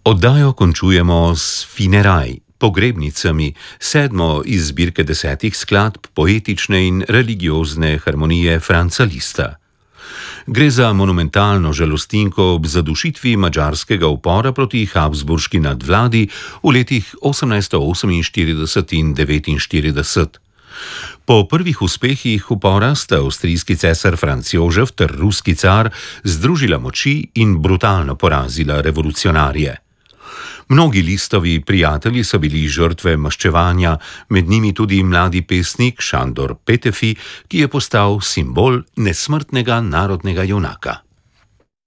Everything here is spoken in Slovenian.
Oddajo končujemo s Fineraj, pogrebnicami, 7. iz zbirke 10 skladb poetične in religiozne harmonije Franca Liszta. Gre za monumentalno žalostinko ob zadušitvi madžarskega upora proti habsburški nadvladi v letih 1848 in 1849. Po prvih uspehih upora sta avstrijski cesar Franc Jožef ter ruski car združila moči in brutalno porazila revolucionarje. Mnogi Lisztovi prijatelji so bili žrtve maščevanja, med njimi tudi mladi pesnik Sándor Petőfi, ki je postal simbol nesmrtnega narodnega junaka.